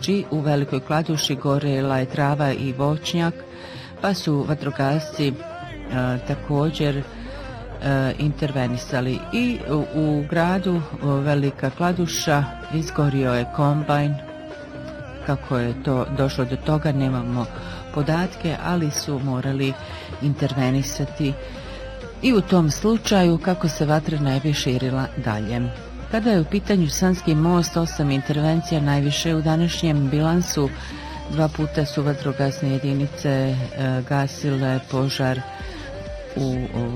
Kladuši. U Velikoj Kladuši gorela je trava i voćnjak, pa su vatrogasci također intervenisali. I u gradu Velika Kladuša izgorio je kombajn. Kako je to došlo do toga nemamo podatke, ali su morali intervenisati i u tom slučaju kako se vatra ne bi širila dalje. Kada je u pitanju Sanski most, 8 intervencija najviše u današnjem bilansu. 2 puta su vatrogasne jedinice gasile požar u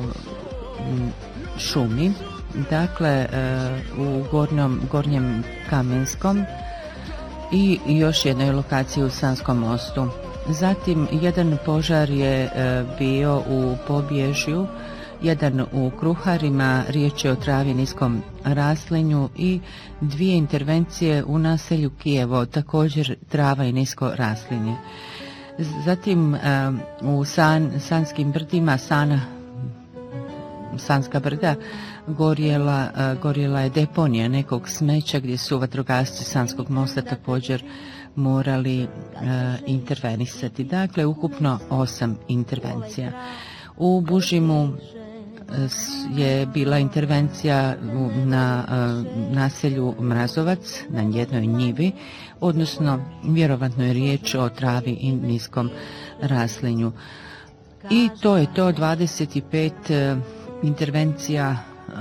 šumi, dakle u Gornjem Kamenskom i još jednoj lokaciji u Sanskom mostu. Zatim jedan požar je bio u Pobježju, jedan u Kruharima, riječ je o travi niskom raslinju, i 2 intervencije u naselju Kijevo, također trava i nisko raslinje. Zatim u Sanskim brdima, Sanska brda, gorjela je deponija nekog smeća gdje su vatrogasci Sanskog mosta također morali intervenisati. Dakle, ukupno 8 intervencija. U Bužimu je bila intervencija na naselju Mrazovac, na jednoj njivi, odnosno vjerovatno je riječ o travi i niskom raslinju. I to je to, 25 intervencija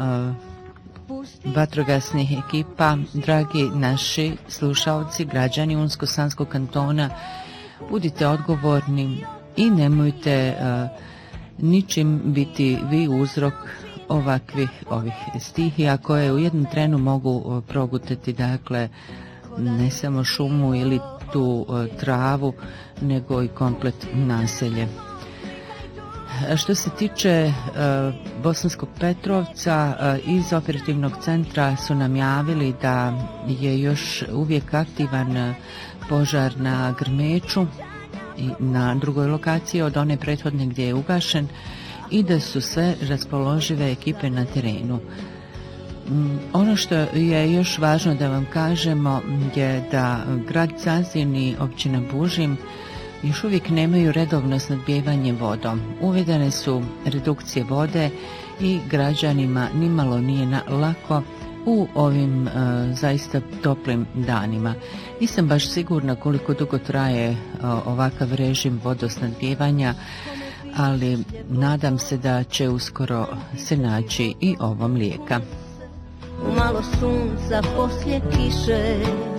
vatrogasnih ekipa. Dragi naši slušalci, građani Unsko-Sanskog kantona, budite odgovorni i nemojte ničim biti vi uzrok ovih stihija koje u jednom trenu mogu progutati, dakle, ne samo šumu ili tu travu, nego i komplet naselje. Što se tiče Bosanskog Petrovca, iz operativnog centra su nam javili da je još uvijek aktivan požar na Grmeću i na drugoj lokaciji od one prethodne gdje je ugašen i da su sve raspoložive ekipe na terenu. Ono što je još važno da vam kažemo je da grad Zazin i općina Bužim još uvijek nemaju redovno snabdijevanje vodom. Uvedene su redukcije vode i građanima nimalo nije lako u ovim zaista toplim danima. Nisam baš sigurna koliko dugo traje ovakav režim vodosnabdijevanja, ali nadam se da će uskoro se naći i ovom lijeka. Malo sunca poslije kiše,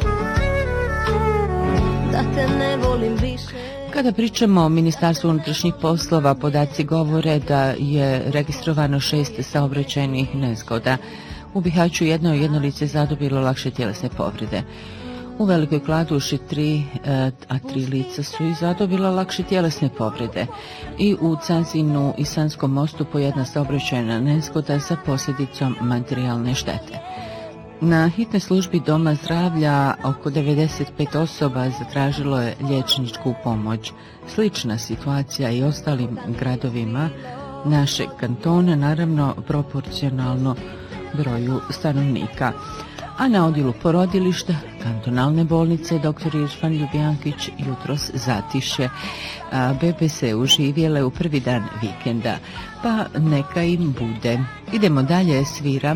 da te ne volim više. Kada pričamo o Ministarstvu unutrašnjih poslova, podaci govore da je registrovano 6 saobraćajnih nezgoda. U Bihaću jedno lice zadobilo lakše tjelesne povrede. U Velikoj Kladuši 3, a 3 lica su i zadobila lakše tjelesne povrede. I u Cazinu i Sanskom mostu po 1 saobraćajna nezgoda sa posljedicom materijalne štete. Na hitnoj službi Doma zdravlja oko 95 osoba zatražilo je liječničku pomoć. Slična situacija i ostalim gradovima našeg kantona, naravno proporcionalno broju stanovnika. A na odjelu porodilišta kantonalne bolnice dr. Irfan Ljubijankić jutros zatiše. Bebe se uživjele u prvi dan vikenda, pa neka im bude. Idemo dalje,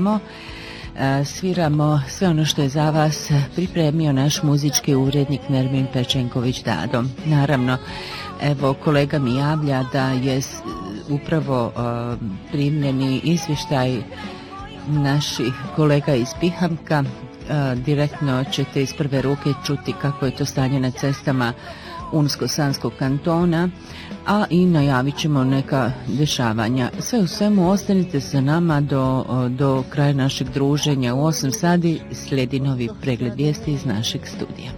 sviramo sve ono što je za vas pripremio naš muzički urednik Nermin Pečenković-Dado. Naravno, evo, kolega mi javlja da je upravo primljeni izvještaj naših kolega iz Pihamka. Direktno ćete iz prve ruke čuti kako je to stanje na cestama Unsko-Sanskog kantona, a i najavit ćemo neka dešavanja. Sve u svemu, ostanite sa nama do kraja našeg druženja. U 8 sati slijedi novi pregled vijesti iz našeg studija.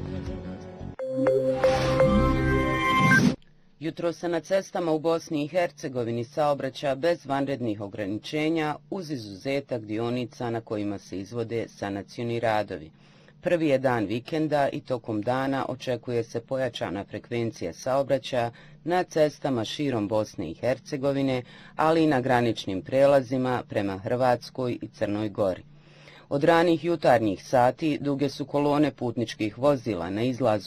Jutro se na cestama u Bosni i Hercegovini saobraća bez vanrednih ograničenja uz izuzetak dionica na kojima se izvode sanacioni radovi. Prvi je dan vikenda i tokom dana očekuje se pojačana frekvencija saobraćaja na cestama širom Bosne i Hercegovine, ali i na graničnim prelazima prema Hrvatskoj i Crnoj Gori. Od ranih jutarnjih sati duge su kolone putničkih vozila na izlazu